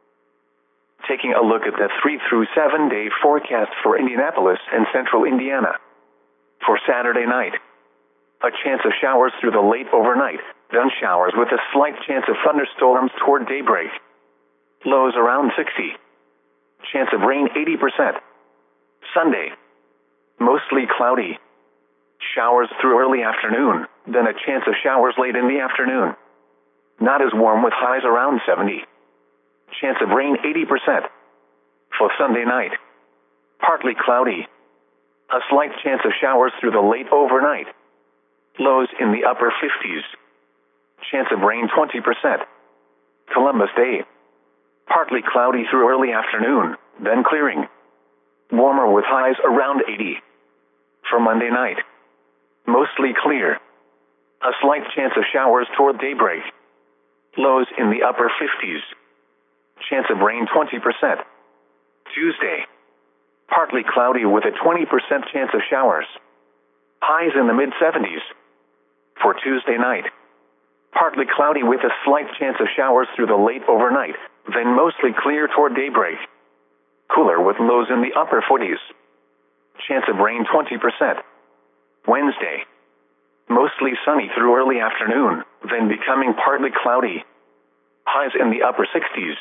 Taking a look at the three through seven day forecast for Indianapolis and central Indiana. For Saturday night, a chance of showers through the late overnight, then showers with a slight chance of thunderstorms toward daybreak. Lows around sixty. Chance of rain eighty percent. Sunday, mostly cloudy. Showers through early afternoon, then a chance of showers late in the afternoon. Not as warm with highs around seventy. Chance of rain eighty percent. For Sunday night, partly cloudy. A slight chance of showers through the late overnight. Lows in the upper fifties. Chance of rain twenty percent. Columbus Day, partly cloudy through early afternoon, then clearing. Warmer with highs around eighty. For Monday night, mostly clear. A slight chance of showers toward daybreak. Lows in the upper fifties. Chance of rain twenty percent. Tuesday, partly cloudy with a twenty percent chance of showers. Highs in the mid seventies. For Tuesday night, partly cloudy with a slight chance of showers through the late overnight, then mostly clear toward daybreak. Cooler with lows in the upper forties. Chance of rain twenty percent. Wednesday, mostly sunny through early afternoon, then becoming partly cloudy. Highs in the upper sixties.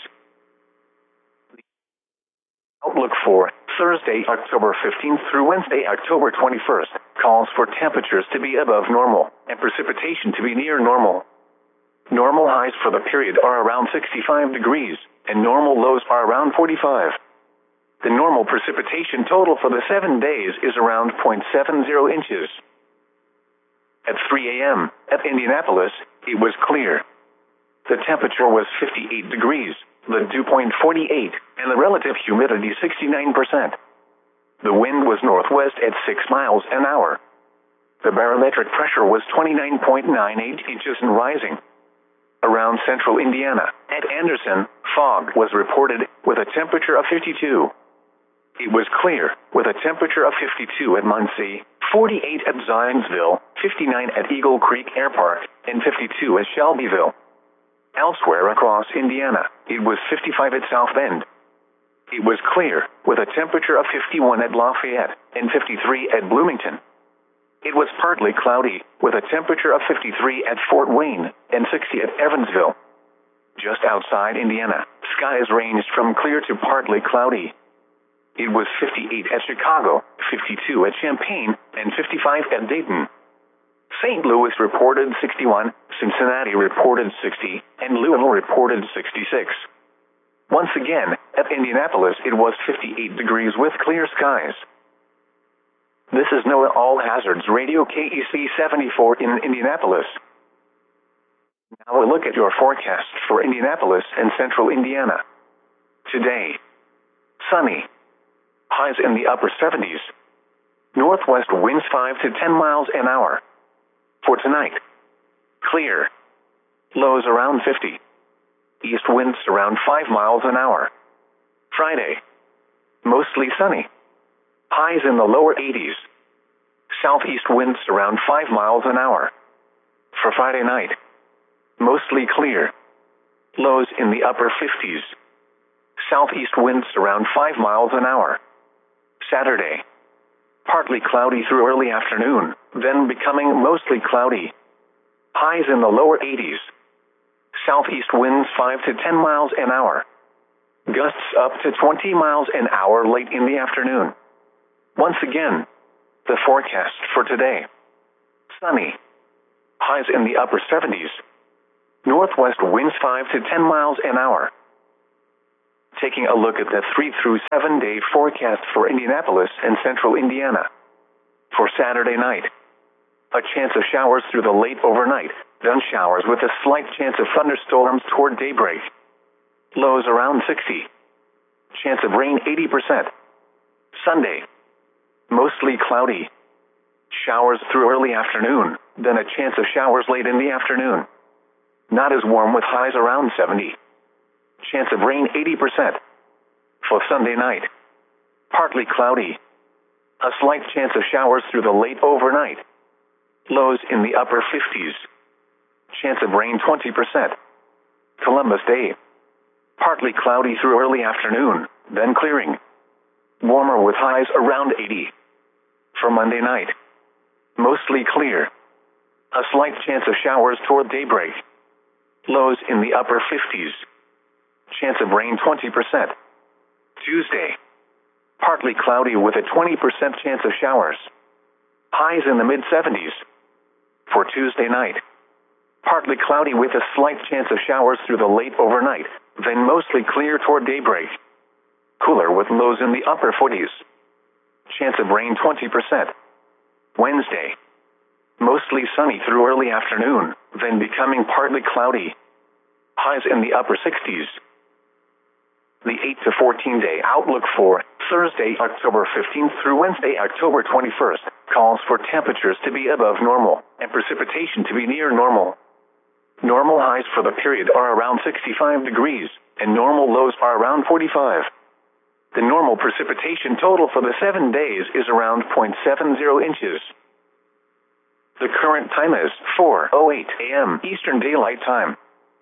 Outlook for Thursday, October fifteenth through Wednesday, October twenty-first, calls for temperatures to be above normal and precipitation to be near normal. Normal highs for the period are around sixty-five degrees, and normal lows are around forty-five. The normal precipitation total for the seven days is around zero point seven zero inches. At three a m at Indianapolis, it was clear. The temperature was fifty-eight degrees, the dew point forty-eight, and the relative humidity sixty-nine percent. The wind was northwest at six miles an hour. The barometric pressure was twenty-nine point nine eight inches and rising. Around central Indiana, at Anderson, fog was reported with a temperature of fifty-two. It was clear, with a temperature of fifty-two at Muncie, forty-eight at Zionsville, fifty-nine at Eagle Creek Air Park, and fifty-two at Shelbyville. Elsewhere across Indiana, it was fifty-five at South Bend. It was clear, with a temperature of fifty-one at Lafayette, and fifty-three at Bloomington. It was partly cloudy, with a temperature of fifty-three at Fort Wayne, and sixty at Evansville. Just outside Indiana, skies ranged from clear to partly cloudy. It was fifty-eight at Chicago, fifty-two at Champaign, and fifty-five at Dayton. Saint Louis reported sixty-one, Cincinnati reported sixty, and Louisville reported sixty-six. Once again, at Indianapolis it was fifty-eight degrees with clear skies. This is NOAA All Hazards Radio K E C seventy-four in Indianapolis. Now a look at your forecast for Indianapolis and central Indiana. Today, sunny. Highs in the upper seventies. Northwest winds five to ten miles an hour. For tonight, clear. Lows around fifty. East winds around five miles an hour. Friday, mostly sunny. Highs in the lower eighties. Southeast winds around five miles an hour. For Friday night, mostly clear. Lows in the upper fifties. Southeast winds around five miles an hour. Saturday, partly cloudy through early afternoon, then becoming mostly cloudy. Highs in the lower eighties. Southeast winds five to ten miles an hour. Gusts up to twenty miles an hour late in the afternoon. Once again, The forecast for today. Sunny. Highs in the upper seventies. Northwest winds five to ten miles an hour. Taking a look at the three through seven day forecast for Indianapolis and central Indiana. For Saturday night. A chance of showers through the late overnight, then showers with a slight chance of thunderstorms toward daybreak. Lows around sixty. Chance of rain eighty percent. Sunday. Mostly cloudy. Showers through early afternoon, then a chance of showers late in the afternoon. Not as warm with highs around seventy. Chance of rain eighty percent. For Sunday night. Partly cloudy. A slight chance of showers through the late overnight. Lows in the upper fifties. Chance of rain twenty percent. Columbus Day. Partly cloudy through early afternoon, then clearing. Warmer with highs around eighty. For Monday night. Mostly clear. A slight chance of showers toward daybreak. Lows in the upper fifties. Chance of rain twenty percent. Tuesday. Partly cloudy with a twenty percent chance of showers. Highs in the mid seventies. For Tuesday night. Partly cloudy with a slight chance of showers through the late overnight, then mostly clear toward daybreak. Cooler with lows in the upper forties. Chance of rain twenty percent. Wednesday. Mostly sunny through early afternoon, then becoming partly cloudy. Highs in the upper sixties. The eight to fourteen day outlook for Thursday, October fifteenth through Wednesday, October twenty-first, calls for temperatures to be above normal and precipitation to be near normal. Normal highs for the period are around sixty-five degrees, and normal lows are around forty-five. The normal precipitation total for the seven days is around zero point seven zero inches. The current time is four oh eight a m Eastern Daylight Time.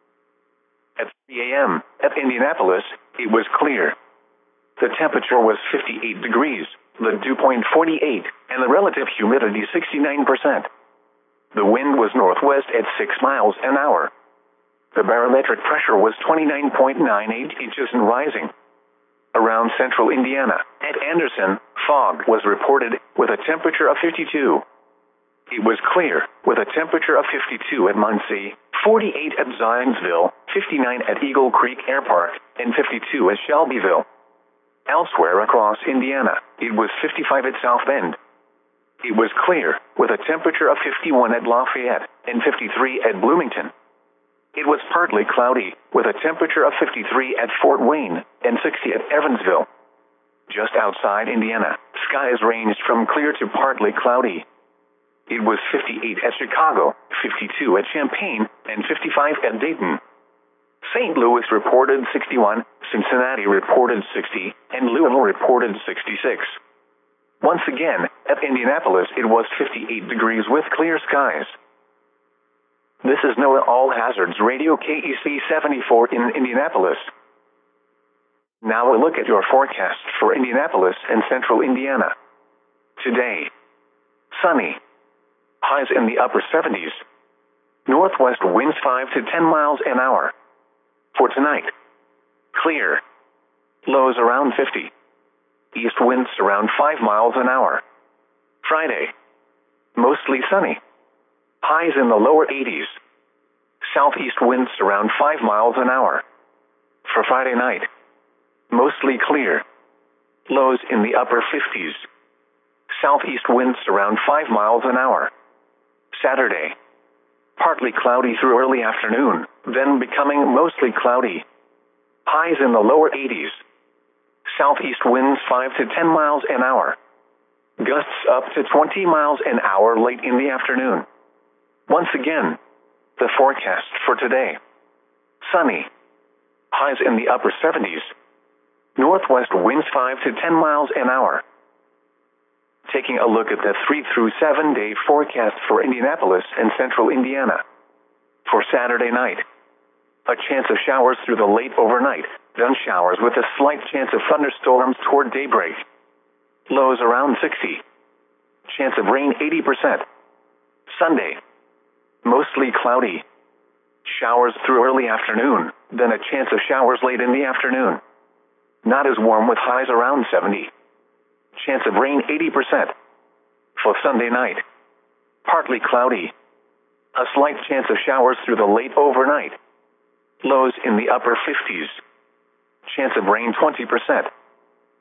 At three a m at Indianapolis, it was clear. The temperature was fifty-eight degrees, the dew point forty-eight, and the relative humidity sixty-nine percent. The wind was northwest at six miles an hour. The barometric pressure was twenty-nine point nine eight inches and rising. Around central Indiana, at Anderson, fog was reported with a temperature of fifty-two. It was clear, with a temperature of fifty-two at Muncie, forty-eight at Zionsville, fifty-nine at Eagle Creek Air Park, and fifty-two at Shelbyville. Elsewhere across Indiana, it was fifty-five at South Bend. It was clear, with a temperature of fifty-one at Lafayette, and fifty-three at Bloomington. It was partly cloudy, with a temperature of fifty-three at Fort Wayne, and sixty at Evansville. Just outside Indiana, skies ranged from clear to partly cloudy. It was fifty-eight at Chicago, fifty-two at Champaign, and fifty-five at Dayton. Saint Louis reported sixty-one, Cincinnati reported sixty, and Louisville reported sixty-six. Once again, at Indianapolis it was fifty-eight degrees with clear skies. This is NOAA All Hazards Radio K E C seventy-four in Indianapolis. Now a look at your forecast for Indianapolis and central Indiana. Today. Sunny. Highs in the upper seventies. Northwest winds five to ten miles an hour. For tonight. Clear. Lows around fifty. East winds around five miles an hour. Friday. Mostly sunny. Highs in the lower eighties. Southeast winds around five miles an hour. For Friday night. Mostly clear. Lows in the upper fifties. Southeast winds around five miles an hour. Saturday. Partly cloudy through early afternoon, then becoming mostly cloudy. Highs in the lower eighties. Southeast winds five to ten miles an hour. Gusts up to twenty miles an hour late in the afternoon. Once again, the forecast for today. Sunny. Highs in the upper seventies. Northwest winds five to ten miles an hour. Taking a look at the three through seven day forecast for Indianapolis and central Indiana. For Saturday night. A chance of showers through the late overnight, then showers with a slight chance of thunderstorms toward daybreak. Lows around sixty. Chance of rain eighty percent. Sunday. Mostly cloudy. Showers through early afternoon, then a chance of showers late in the afternoon. Not as warm with highs around seventy. Chance of rain eighty percent. For Sunday night, partly cloudy. A slight chance of showers through the late overnight. Lows in the upper fifties. Chance of rain twenty percent.